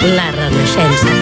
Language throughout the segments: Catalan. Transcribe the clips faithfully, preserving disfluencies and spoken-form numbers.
La Renaixença.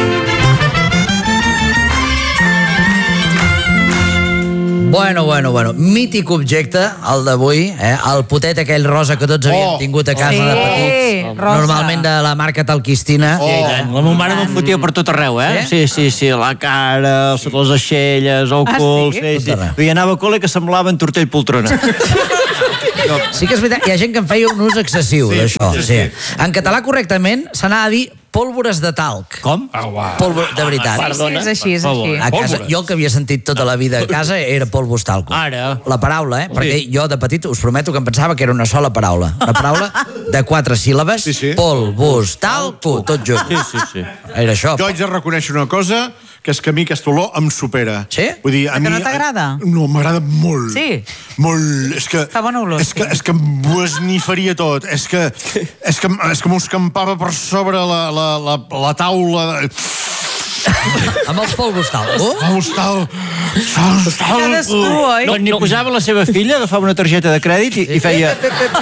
Bueno, bueno, bueno. Mític objecte, el d'avui, eh? El potet aquell rosa que tots havíem Oh, tingut a casa sí, de petits. rosa. Normalment de la marca Talquistina. Oh. Sí, la meva mare me'n fotia per tot arreu, eh? Sí, sí, sí, la cara, sota les aixelles, el Ah, cul, sí? sí, sí. Tot arreu. I anava a col·le que semblava en tortell poltrona. Sí que és veritat, hi ha gent que en feia un ús excessiu Sí, d'això. sí, Sí. sí. En català correctament s'anava a dir pólvores de talc. Com? Pólvora, de veritat. Sí, és així, és així. A casa, jo el que havia sentit tota la vida a casa era polvos talco. Ara. La paraula, eh? Perquè jo de petit us prometo que em pensava que era una sola paraula. Una paraula de quatre síl·labes. Sí, sí. Polvos talco, tot junt. Sí, sí, sí. Era això. Jo haig de reconèixer una cosa, que és que a mi aquesta olor em supera. Sí? Vull dir, a Que mi... no t'agrada? No, m'agrada molt. Sí? Molt. És que... Fa bona olor, És que, sí. és que m'ho esnifaria tot. És que... És que, és que m'ho escampava per sobre la, la, la, la taula... Amb els polvos talco? Vamos, tal... Cadascú, oi? No, ni posava la seva filla, agafava una targeta de crèdit i, i feia...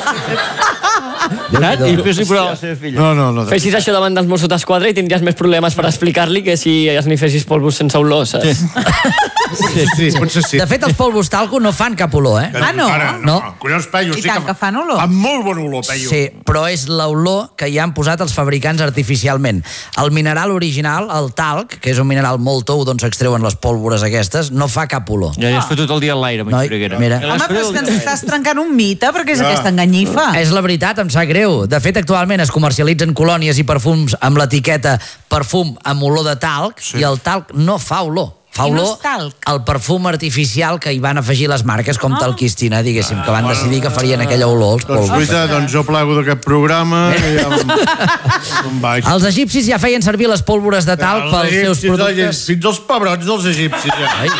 Saps? I després li posava la seva filla. No, no, no. Fessis això davant dels Mossos d'Esquadra i tindries més problemes per explicar-li que si esnifessis polvos sense olor, saps? Sí, sí, potser sí. De fet, els polvos talco no fan cap olor, eh? Ah, no? Ara, No. no. Collons, peio. I sí tant que fan olor. Fan molt bon olor, peio. Sí, però és l'olor que hi han posat els fabricants artificialment. El mineral original, el talc, que és un mineral molt tou d'on s'extreuen les pólvores aquestes, no fa cap olor. Ja has fet tot el dia a l'aire, amb Noi, Xuriguera. mira. Home, però és que ens estàs trencant un mite, perquè és Ja. aquesta enganyifa. És la veritat, em sap greu. De fet, actualment es comercialitzen colònies i perfums amb l'etiqueta perfum amb olor de talc, Sí. i el talc no fa olor. Fa I no olor és talc. al perfum artificial que hi van afegir les marques com Talquistina, diguéssim, que van decidir que farien aquella olor als Doncs, polvos. guaita, doncs jo plego d'aquest programa i ja em, em vaig. Els egipcis ja feien servir les pólvores de talc Els pels seus egipcis, productes. Fins als pebrots dels egipcis, ja. Ai.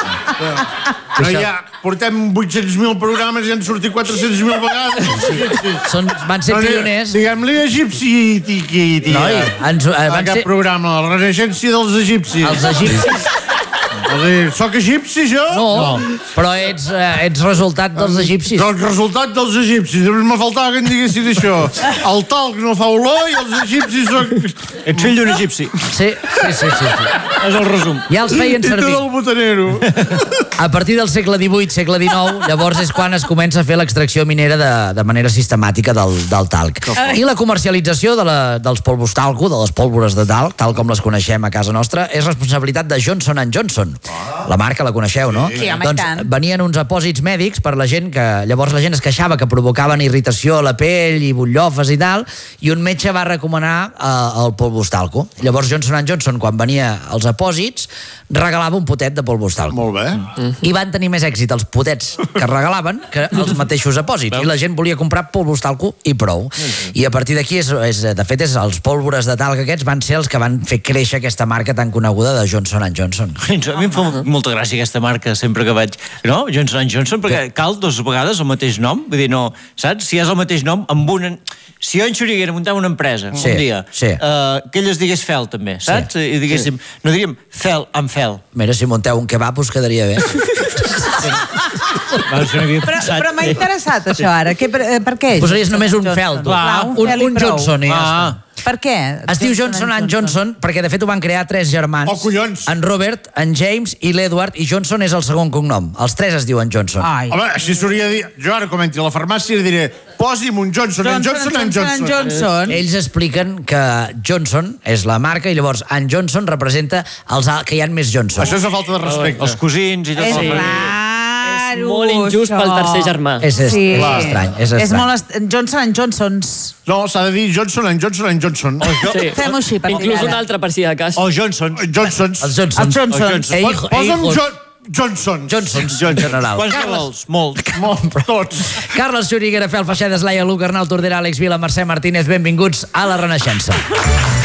No, ja portem vuit-cents mil programes i han sortit quatre-cents mil vegades. Són, van ser pioners. Diguem-li egipci, tiqui, tia. Noi, ens, eh, van Aquest ser... programa, la regència dels egipcis. Els egipcis... O sigui, soc egipci, jo? No, però ets, eh, ets resultat dels egipcis. El resultat dels egipcis. Me faltava que em diguessin això. El talc no fa olor i els egipcis són... Ets fill d'un egipci. Sí, sí, sí, sí, sí. És el resum. Ja els feien I tu servir. del botanero. A partir del segle divuit, segle dinou, llavors és quan es comença a fer l'extracció minera de, de manera sistemàtica del, del talc. I la comercialització de la, dels polvos talco, de les pólvores de talc, tal com les coneixem a casa nostra, és responsabilitat de Johnson and Johnson. La marca la coneixeu, no? Sí, home, i doncs tant. venien uns apòsits mèdics per la gent que... Llavors la gent es queixava que provocaven irritació a la pell i butllofes i tal, i un metge va recomanar eh, el polvos talco. Llavors Johnson and Johnson, quan venia els apòsits, regalava un potet de polvos talco. Molt bé. Mm. I van tenir més èxit els potets que regalaven que els mateixos apòsits. I la gent volia comprar polvos talco i prou. I a partir d'aquí, és, és, de fet, és, els pólvores de talc aquests van ser els que van fer créixer aquesta marca tan coneguda de Johnson and Johnson. A mi em fa molta gràcia aquesta marca sempre que vaig... No? Johnson and Johnson, perquè cal dues vegades el mateix nom. Vull dir, no... Saps? Si és el mateix nom, amb una... Si jo en Xuriguera muntava una empresa, Sí, un dia, sí. eh, que ell es digués Fel, també, saps? I diguéssim... No diríem Fel amb Fel. Mira, si munteu un kebab us quedaria bé. Però, però m'ha interessat això ara. Que, per, per què? Posaries només un Johnson? fel, tu. Clar, un, Un, fel i un prou. Johnson i ja Ah. està. Per què? Es diu Johnson and Johnson perquè de fet ho van crear tres germans. Oh, collons! En Robert, en James i l'Edward, i Johnson és el segon cognom. Els tres es diuen Johnson. Ai. Home, així s'hauria de dir... Jo ara com entri a la farmàcia i diré posi'm un Johnson, en Johnson, en Johnson. Johnson. Ells expliquen que Johnson és la marca i llavors en Johnson representa els al- que hi ha més Johnson. Això és una falta de respecte. Els cosins i tot. És el- raro, És molt injust pel tercer germà. És, est, Sí. és estrany, és estrany. És molt est... Johnson and Johnsons. No, s'ha de dir Johnson, en Johnson, en Johnson. Sí. Fem-ho així, per Inclús dir un ara. altre, per si de cas. O Johnsons. Johnsons. Els Johnsons. Els Johnsons. Els Johnsons. Ei, Pos- Posa'm hijos. jo... Johnsons. Johnsons, en general. Quants vols? Molts. Molt, tots. Carles Xuriguera, Fel Feixedes, Laia Lucarnal, Tordera, Àlex Vila, Mercè Martínez, benvinguts a La Renaixença.